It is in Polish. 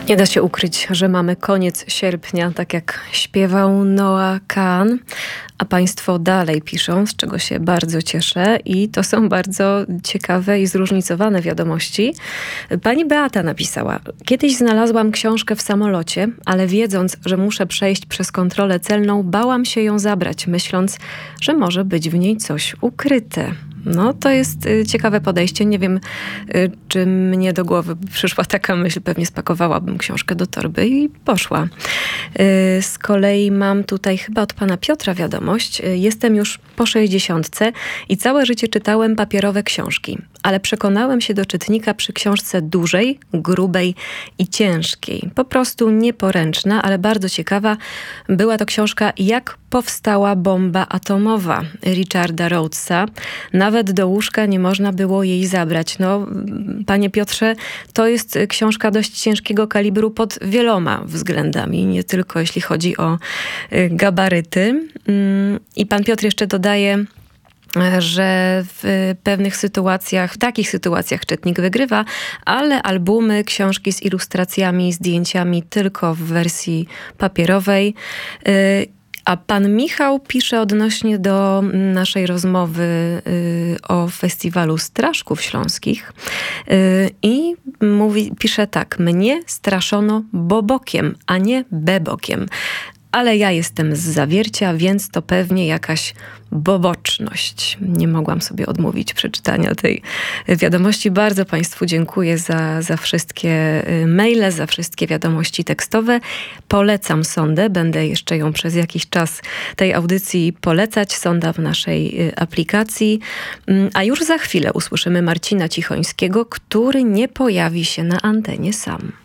Nie da się ukryć, że mamy koniec sierpnia, tak jak śpiewał Noah Kahan, a państwo dalej piszą, z czego się bardzo cieszę i to są bardzo ciekawe i zróżnicowane wiadomości. Pani Beata napisała: kiedyś znalazłam książkę w samolocie, ale wiedząc, że muszę przejść przez kontrolę celną, bałam się ją zabrać, myśląc, że może być w niej coś ukryte. No, to jest ciekawe podejście. Nie wiem, czy mnie do głowy przyszła taka myśl. Pewnie spakowałabym książkę do torby i poszła. Z kolei mam tutaj chyba od pana Piotra wiadomość. Jestem już po 60 i całe życie czytałem papierowe książki, ale przekonałem się do czytnika przy książce dużej, grubej i ciężkiej. Po prostu nieporęczna, ale bardzo ciekawa. Była to książka Jak powstała bomba atomowa Richarda Rhodesa. Nawet do łóżka nie można było jej zabrać. No, panie Piotrze, to jest książka dość ciężkiego kalibru pod wieloma względami, nie tylko jeśli chodzi o gabaryty. I pan Piotr jeszcze dodaje, że w pewnych sytuacjach, w takich sytuacjach czytnik wygrywa, ale albumy, książki z ilustracjami, zdjęciami tylko w wersji papierowej. A pan Michał pisze odnośnie do naszej rozmowy o festiwalu Straszków Śląskich i pisze tak: mnie straszono bobokiem, a nie bebokiem. Ale ja jestem z Zawiercia, więc to pewnie jakaś boboczność. Nie mogłam sobie odmówić przeczytania tej wiadomości. Bardzo państwu dziękuję za wszystkie maile, za wszystkie wiadomości tekstowe. Polecam sondę. Będę jeszcze ją przez jakiś czas tej audycji polecać. Sonda w naszej aplikacji. A już za chwilę usłyszymy Marcina Cichońskiego, który nie pojawi się na antenie sam.